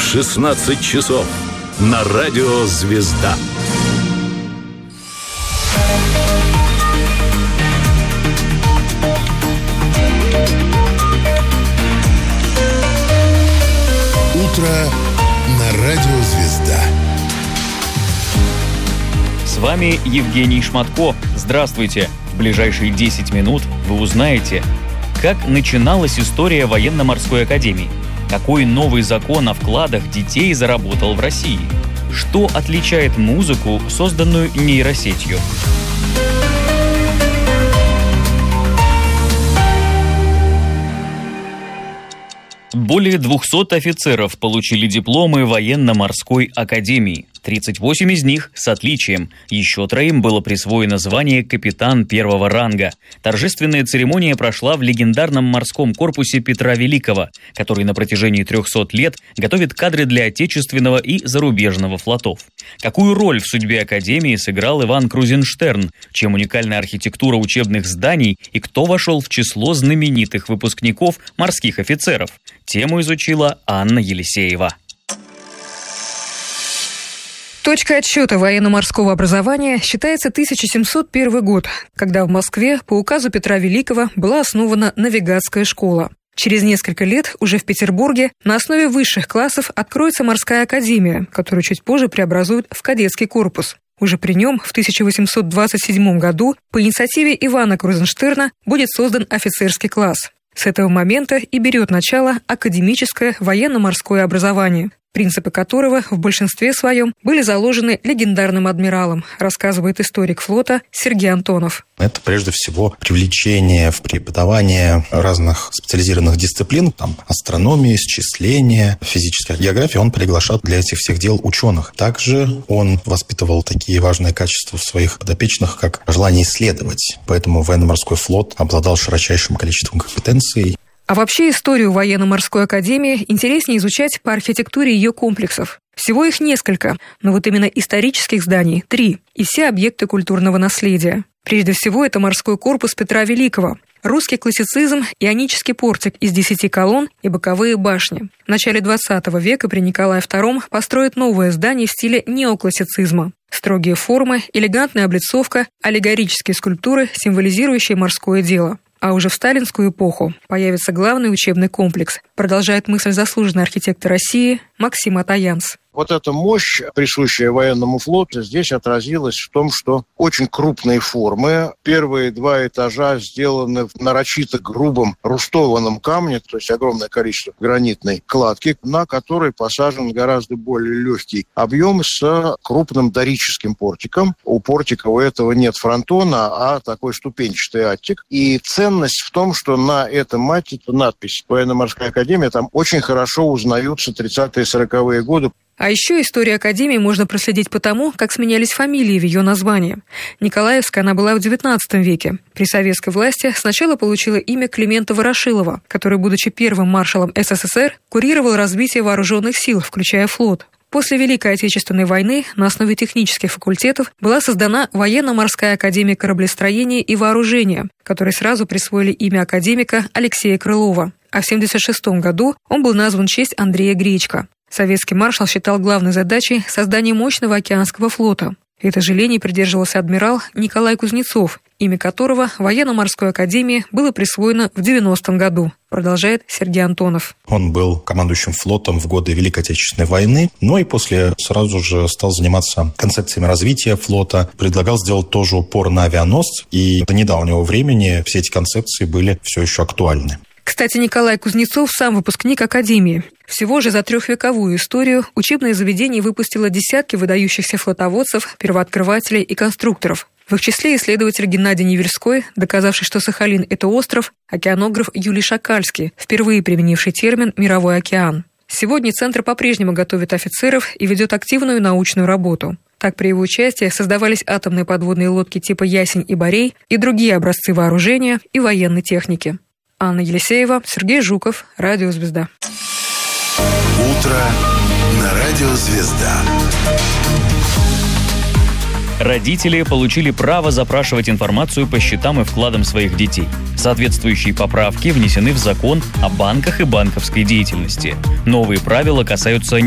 16 часов на радио «Звезда». Утро на радио «Звезда». С вами Евгений Шматко. Здравствуйте. В ближайшие 10 минут вы узнаете, как начиналась история военно-морской академии, какой новый закон о вкладах детей заработал в России, что отличает музыку, созданную нейросетью. Более 200 офицеров получили дипломы военно-морской академии. 38 из них с отличием. Еще 3 было присвоено звание капитан первого ранга. Торжественная церемония прошла в легендарном морском корпусе Петра Великого, который на протяжении 300 лет готовит кадры для отечественного и зарубежного флотов. Какую роль в судьбе академии сыграл Иван Крузенштерн, чем уникальна архитектура учебных зданий и кто вошел в число знаменитых выпускников морских офицеров? Тему изучила Анна Елисеева. Точкой отсчета военно-морского образования считается 1701 год, когда в Москве по указу Петра Великого была основана навигатская школа. Через несколько лет уже в Петербурге на основе высших классов откроется морская академия, которую чуть позже преобразуют в кадетский корпус. Уже при нем в 1827 году по инициативе Ивана Крузенштерна будет создан офицерский класс. С этого момента и берет начало академическое военно-морское образование, принципы которого в большинстве своем были заложены легендарным адмиралом, рассказывает историк флота Сергей Антонов. Это прежде всего привлечение в преподавание разных специализированных дисциплин, там астрономия, исчисление, физическая география. Он приглашал для этих всех дел ученых. Также он воспитывал такие важные качества в своих подопечных, как желание исследовать. Поэтому военно-морской флот обладал широчайшим количеством компетенций. А вообще историю военно-морской академии интереснее изучать по архитектуре ее комплексов. Всего их несколько, но вот именно исторических зданий 3, и все объекты культурного наследия. Прежде всего, это морской корпус Петра Великого, русский классицизм, ионический портик из 10 колонн и боковые башни. В начале 20 века при Николае II построят новое здание в стиле неоклассицизма. Строгие формы, элегантная облицовка, аллегорические скульптуры, символизирующие морское дело. А уже в сталинскую эпоху появится главный учебный комплекс, продолжает мысль заслуженный архитектор России Максим Атаянс. Вот эта мощь, присущая военному флоту, здесь отразилась в том, что очень крупные формы. Первые 2 этажа сделаны в нарочито грубом рустованном камне, то есть огромное количество гранитной кладки, на которой посажен гораздо более легкий объем с крупным дорическим портиком. У портика у этого нет фронтона, а такой ступенчатый аттик. И ценность в том, что на этом аттике надпись «Военно-морская академия», там очень хорошо узнаются 30-е и 40-е годы. А еще историю академии можно проследить по тому, как сменялись фамилии в ее названии. Николаевская она была в XIX веке. При советской власти сначала получила имя Климента Ворошилова, который, будучи первым маршалом СССР, курировал развитие вооруженных сил, включая флот. После Великой Отечественной войны на основе технических факультетов была создана военно-морская академия кораблестроения и вооружения, которой сразу присвоили имя академика Алексея Крылова. А в 1976 году он был назван в честь Андрея Гречко. Советский маршал считал главной задачей создание мощного океанского флота. Этой же линии придерживался адмирал Николай Кузнецов, имя которого военно-морской академии было присвоено в 90-м году, продолжает Сергей Антонов. Он был командующим флотом в годы Великой Отечественной войны, но и после сразу же стал заниматься концепциями развития флота, предлагал сделать тоже упор на авианосцы, и до недавнего времени все эти концепции были все еще актуальны. Кстати, Николай Кузнецов сам выпускник Академии. Всего же за 3-вековую историю учебное заведение выпустило десятки выдающихся флотоводцев, первооткрывателей и конструкторов. В их числе исследователь Геннадий Неверской, доказавший, что Сахалин – это остров, океанограф Юлий Шакальский, впервые применивший термин «мировой океан». Сегодня Центр по-прежнему готовит офицеров и ведет активную научную работу. Так, при его участии создавались атомные подводные лодки типа «Ясень» и «Борей» и другие образцы вооружения и военной техники. Анна Елисеева, Сергей Жуков, Радио «Звезда». Утро на радио «Звезда». Родители получили право запрашивать информацию по счетам и вкладам своих детей. Соответствующие поправки внесены в закон о банках и банковской деятельности. Новые правила касаются